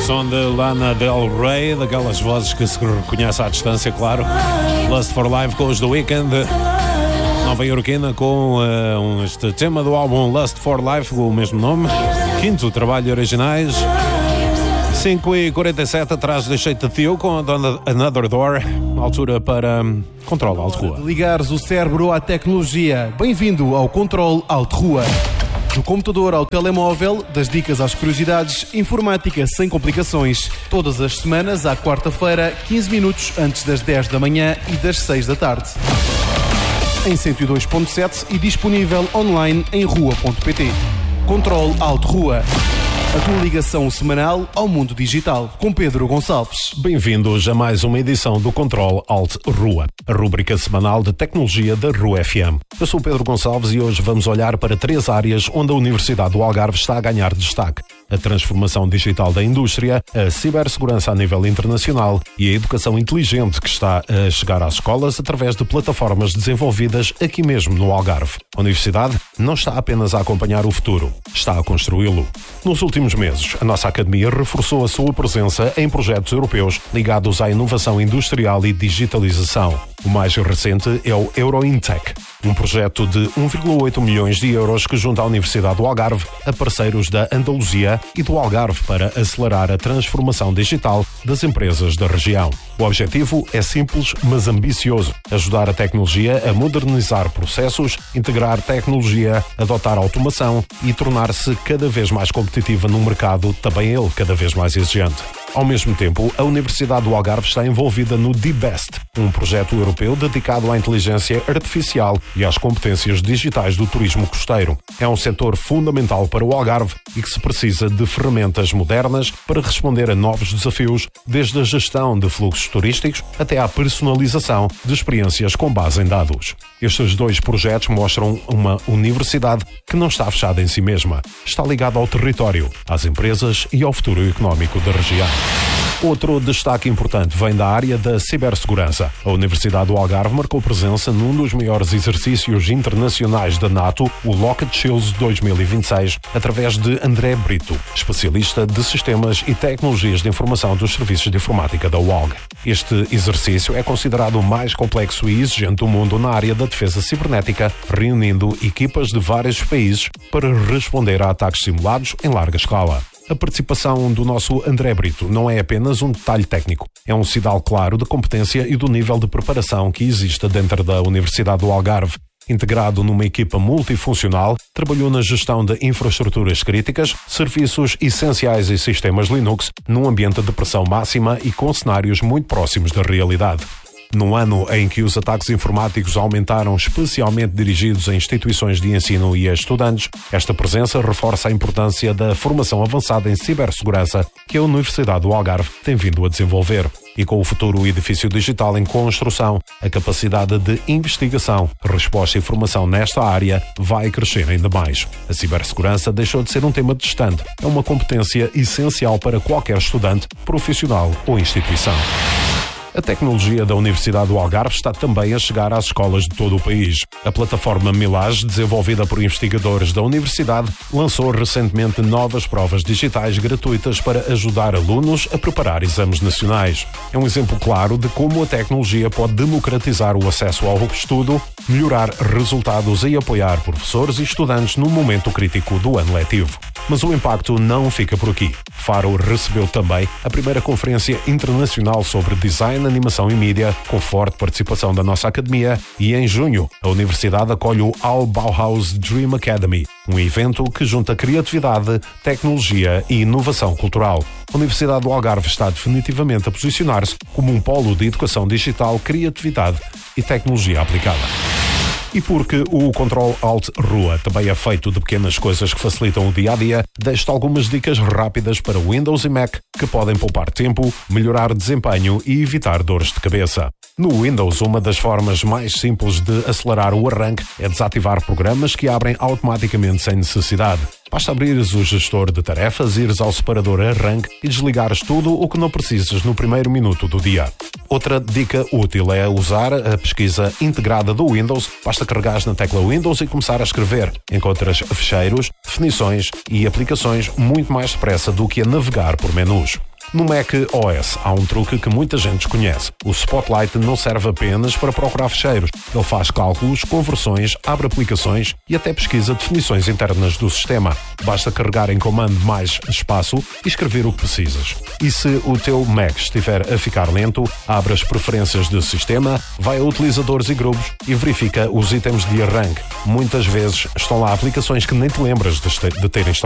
Som de Lana Del Rey, daquelas vozes que se reconhece à distância, claro. Lust for Life com os The Weeknd, nova-iorquina, com este tema do álbum Lust for Life, com o mesmo nome. Quinto trabalho originais. 5h47, atrás deixei-te teu com Another Door. Altura para Controle Alt Rua. Ligares o cérebro à tecnologia. Bem-vindo ao Controle Alt Rua. Do computador ao telemóvel, das dicas às curiosidades, informática sem complicações. Todas as semanas, à quarta-feira, 15 minutos antes das 10 da manhã e das 6 da tarde. Em 102.7 e disponível online em rua.pt. Controle Alt Rua. A tua ligação semanal ao mundo digital, com Pedro Gonçalves. Bem-vindos a mais uma edição do Controle Alt Rua, a rúbrica semanal de tecnologia da Rua FM. Eu sou Pedro Gonçalves e hoje vamos olhar para 3 áreas onde a Universidade do Algarve está a ganhar destaque: a transformação digital da indústria, a cibersegurança a nível internacional e a educação inteligente que está a chegar às escolas através de plataformas desenvolvidas aqui mesmo no Algarve. A Universidade não está apenas a acompanhar o futuro, está a construí-lo. Nos últimos meses, a nossa Academia reforçou a sua presença em projetos europeus ligados à inovação industrial e digitalização. O mais recente é o EuroInTech, um projeto de 1,8 milhões de euros que junta a Universidade do Algarve a parceiros da Andaluzia e do Algarve para acelerar a transformação digital das empresas da região. O objetivo é simples, mas ambicioso: ajudar a tecnologia a modernizar processos, integrar tecnologia, adotar automação e tornar-se cada vez mais competitiva num mercado também ele cada vez mais exigente. Ao mesmo tempo, a Universidade do Algarve está envolvida no D-Best, um projeto europeu dedicado à inteligência artificial e às competências digitais do turismo costeiro. É um setor fundamental para o Algarve e que se precisa de ferramentas modernas para responder a novos desafios, desde a gestão de fluxos turísticos até à personalização de experiências com base em dados. Estes 2 projetos mostram uma universidade que não está fechada em si mesma. Está ligada ao território, às empresas e ao futuro económico da região. Outro destaque importante vem da área da cibersegurança. A Universidade do Algarve marcou presença num dos maiores exercícios internacionais da NATO, o Lockheed Shields 2026, através de André Brito, especialista de sistemas e tecnologias de informação dos serviços de informática da UALG. Este exercício é considerado o mais complexo e exigente do mundo na área da defesa cibernética, reunindo equipas de vários países para responder a ataques simulados em larga escala. A participação do nosso André Brito não é apenas um detalhe técnico, é um sinal claro de competência e do nível de preparação que existe dentro da Universidade do Algarve. Integrado numa equipa multifuncional, trabalhou na gestão de infraestruturas críticas, serviços essenciais e sistemas Linux, num ambiente de pressão máxima e com cenários muito próximos da realidade. Num ano em que os ataques informáticos aumentaram, especialmente dirigidos a instituições de ensino e a estudantes, esta presença reforça a importância da formação avançada em cibersegurança que a Universidade do Algarve tem vindo a desenvolver. E com o futuro edifício digital em construção, a capacidade de investigação, resposta e formação nesta área vai crescer ainda mais. A cibersegurança deixou de ser um tema distante, é uma competência essencial para qualquer estudante, profissional ou instituição. A tecnologia da Universidade do Algarve está também a chegar às escolas de todo o país. A plataforma Milage, desenvolvida por investigadores da Universidade, lançou recentemente novas provas digitais gratuitas para ajudar alunos a preparar exames nacionais. É um exemplo claro de como a tecnologia pode democratizar o acesso ao estudo, melhorar resultados e apoiar professores e estudantes num momento crítico do ano letivo. Mas o impacto não fica por aqui. Faro recebeu também a primeira conferência internacional sobre design, animação e mídia, com forte participação da nossa academia, e em junho a Universidade acolhe o All Bauhaus Dream Academy, um evento que junta criatividade, tecnologia e inovação cultural. A Universidade do Algarve está definitivamente a posicionar-se como um polo de educação digital, criatividade e tecnologia aplicada. E porque o Control Alt Rua também é feito de pequenas coisas que facilitam o dia-a-dia, deixo-te algumas dicas rápidas para Windows e Mac que podem poupar tempo, melhorar desempenho e evitar dores de cabeça. No Windows, uma das formas mais simples de acelerar o arranque é desativar programas que abrem automaticamente sem necessidade. Basta abrires o gestor de tarefas, ires ao separador arranque e desligares tudo o que não precisas no primeiro minuto do dia. Outra dica útil é usar a pesquisa integrada do Windows. Basta carregares na tecla Windows e começar a escrever. Encontras ficheiros, definições e aplicações muito mais depressa do que a navegar por menus. No Mac OS há um truque que muita gente desconhece. O Spotlight não serve apenas para procurar ficheiros. Ele faz cálculos, conversões, abre aplicações e até pesquisa definições internas do sistema. Basta carregar em comando mais espaço e escrever o que precisas. E se o teu Mac estiver a ficar lento, abre as preferências do sistema, vai a utilizadores e grupos e verifica os itens de arranque. Muitas vezes estão lá aplicações que nem te lembras de ter instalado.